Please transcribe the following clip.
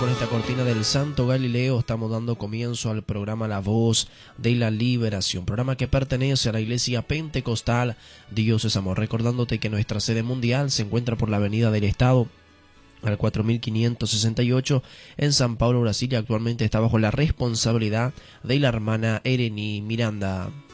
con esta cortina del Santo Galileo estamos dando comienzo al programa La Voz de la Liberación, programa que pertenece a la Iglesia Pentecostal Dios es Amor, recordándote que nuestra sede mundial se encuentra por la Avenida del Estado al 4568 en San Paulo, Brasil, y actualmente está bajo la responsabilidad de la hermana Ereni Miranda.